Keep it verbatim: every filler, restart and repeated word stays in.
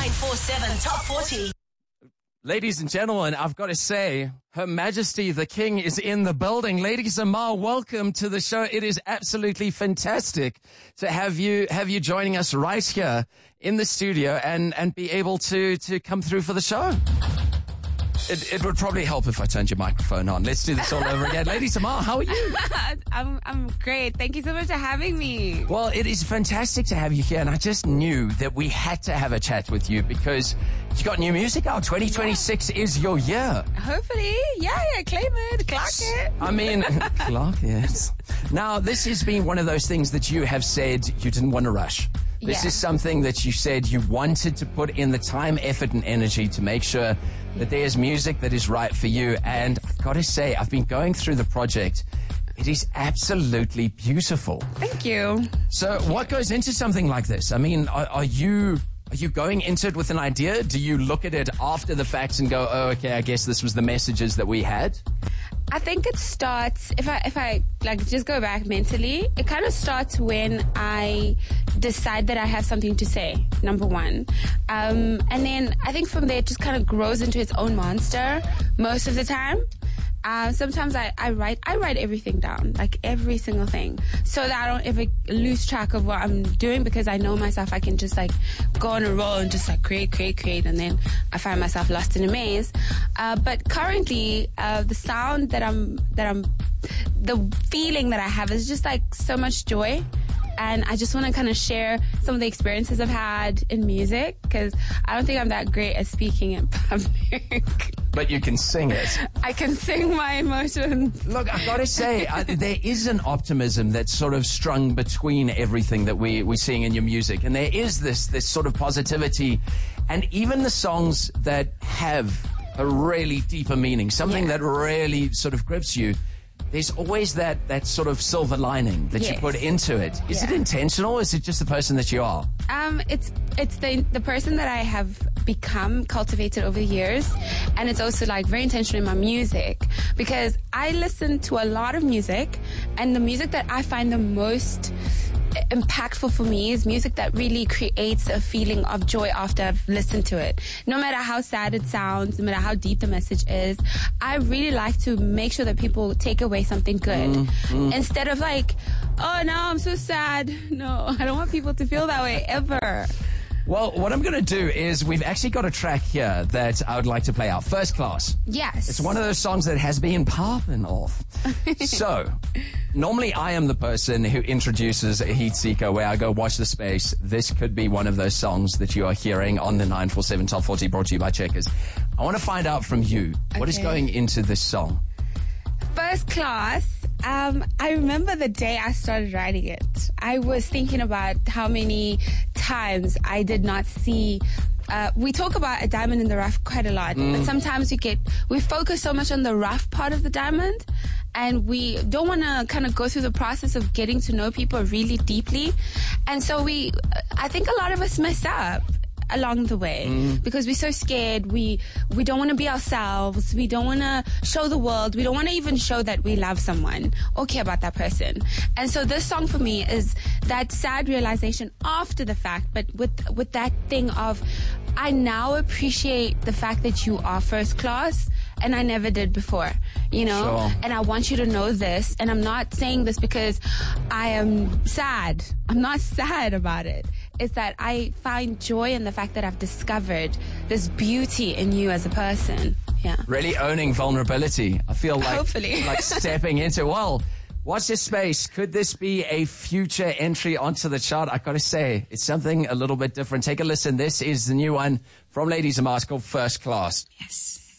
nine four seven Top forty. Ladies and gentlemen, I've got to say, Her Majesty the King is in the building. Lady Zamar, welcome to the show. It is absolutely fantastic to have you have you joining us right here in the studio and, and be able to, to come through for the show. It, it would probably help if I turned your microphone on. Let's do this all over again. Lady Zamar, how are you? I'm I'm great. Thank you so much for having me. Well, it is fantastic to have you here, and I just knew that we had to have a chat with you because you got new music out. twenty twenty-six yeah. is your year. Hopefully. Yeah, yeah, claim it, clock it. I mean, clock it. Now, this has been one of those things that you have said you didn't want to rush. This yeah. is something that you said you wanted to put in the time, effort, and energy to make sure that there's music that is right for you. And I've got to say, I've been going through the project. It is absolutely beautiful. Thank you. So what goes into something like this? I mean, are, are you... Are you going into it with an idea? Do you look at it after the fact and go, oh, okay, I guess this was the messages that we had? I think it starts, if I, if I like just go back mentally, it kind of starts when I decide that I have something to say, number one. Um, and then I think from there it just kind of grows into its own monster most of the time. Uh, sometimes I, I write I write everything down, like every single thing, so that I don't ever lose track of what I'm doing, because I know myself. I can just like go on a roll and just like create, create, create, and then I find myself lost in a maze. Uh, but currently, uh, the sound that I'm that I'm, the feeling that I have is just like so much joy. And I just want to kind of share some of the experiences I've had in music, because I don't think I'm that great at speaking in public. But you can sing it. I can sing my emotions. Look, I've got to say, uh, there is an optimism that's sort of strung between everything that we, we're seeing in your music. And there is this, this sort of positivity. And even the songs that have a really deeper meaning, something Yeah. that really sort of grips you, there's always that, that sort of silver lining that Yes. you put into it. Is Yeah. it intentional, or is it just the person that you are? Um, it's it's the the person that I have become, cultivated over the years, and it's also like very intentional in my music, because I listen to a lot of music, and the music that I find the most impactful for me is music that really creates a feeling of joy after I've listened to it. No matter how sad it sounds, no matter how deep the message is, I really like to make sure that people take away something good. Mm, mm. Instead of like, oh no, I'm so sad. No, I don't want people to feel that way ever. Well, what I'm going to do is we've actually got a track here that I would like to play out. First Class. Yes. It's one of those songs that has been popping off. So, normally I am the person who introduces a heat seeker where I go, watch the space. This could be one of those songs that you are hearing on the nine four seven Top forty, brought to you by Checkers. I want to find out from you, what is Okay. going into this song? First Class, um, I remember the day I started writing it. I was thinking about how many times I did not see. Uh, we talk about a diamond in the rough quite a lot, mm. but sometimes we get we focus so much on the rough part of the diamond, and we don't want to kind of go through the process of getting to know people really deeply, and so we, I think a lot of us mess up along the way mm. because we're so scared. We we don't want to be ourselves. We don't want to show the world. We don't want to even show that we love someone or care about that person. And so this song for me is that sad realization after the fact, but with with that thing of, I now appreciate the fact that you are first class, and I never did before, you know? Sure. And I want you to know this, and I'm not saying this because I am sad. I'm not sad about it. It's that I find joy in the fact that I've discovered this beauty in you as a person. Yeah. Really owning vulnerability. I feel like, Hopefully. like stepping into, well, watch this space. Could this be a future entry onto the chart? I got to say, it's something a little bit different. Take a listen. This is the new one from Lady Zamar called First Class. Yes.